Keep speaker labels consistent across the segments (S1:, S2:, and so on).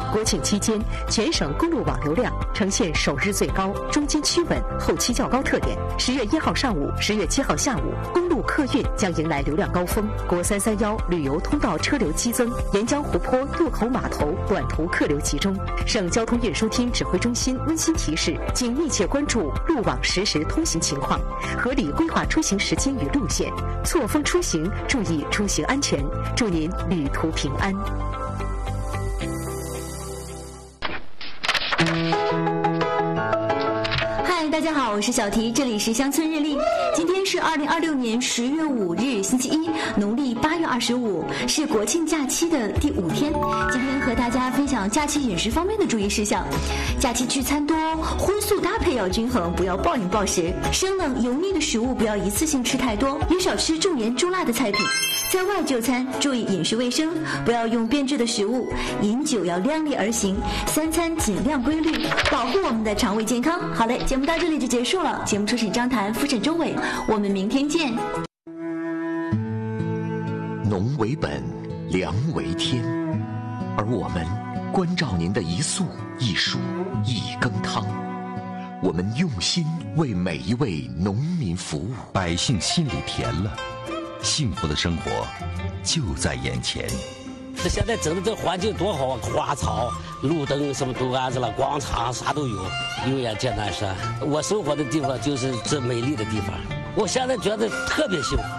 S1: 国庆期间，全省公路网流量呈现首日最高、中间趋稳、后期较高特点。10月1号上午、10月7号下午，公路客运将迎来流量高峰。国331旅游通道车流激增，沿江湖泊渡口码头短途客流集中。省交通运输厅指挥中心温馨提示，请密切关注路网实时通行情况，合理规划出行时间与路线，错峰出行，注意出行安全。祝您旅途平安。
S2: 嗨，大家好，我是小提，这里是乡村日历。今天是2026年10月5日，星期一，农历8月25，是国庆假期的第5天。今天和大家分享假期饮食方面的注意事项。假期聚餐多，荤素搭配要均衡，不要暴饮暴食。生冷油腻的食物不要一次性吃太多，也少吃重盐重辣的菜品。在外就餐，注意饮食卫生，不要用变质的食物。饮酒要量力而行，3餐尽量规律，保护我们的肠胃健康。好嘞，节目到这里就结束了。节目初审张谈，复审周伟，我们明天见。
S3: 农为本，粮为天，而我们关照您的一粟一蔬一羹汤。我们用心为每一位农民服务，
S4: 百姓心里甜了，幸福的生活就在眼前。
S5: 现在整的这环境多好啊，花草、路灯什么都安置了，广场啥都有，油盐艰难山。我生活的地方就是这美丽的地方，我现在觉得特别幸福。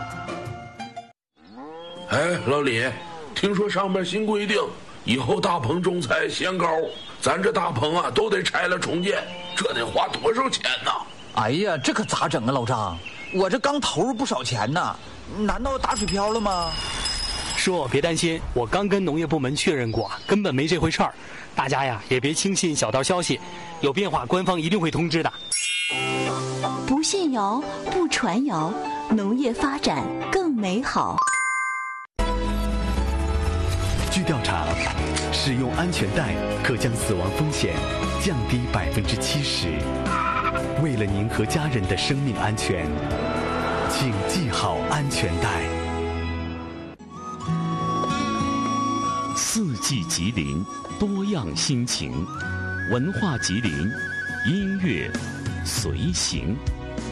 S6: 哎，老李，听说上面新规定，以后大棚种菜限高，咱这大棚啊都得拆了重建，这得花多少钱呢？
S7: 哎呀，这可咋整啊，老张？我这刚投入不少钱呢，难道打水漂了吗？
S8: 说别担心，我刚跟农业部门确认过，根本没这回事儿。大家呀也别轻信小道消息，有变化官方一定会通知的。
S2: 不信谣，不传谣，农业发展更美好。
S9: 据调查，使用安全带可将死亡风险降低70%。为了您和家人的生命安全，请系好安全带。
S10: 四季吉林，多样心情，文化吉林，音乐随行。